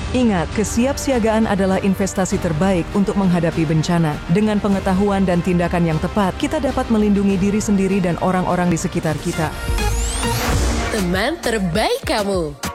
Ingat, kesiapsiagaan adalah investasi terbaik untuk menghadapi bencana. Dengan pengetahuan dan tindakan yang tepat, kita dapat melindungi diri sendiri dan orang-orang di sekitar kita. Teman terbaik kamu.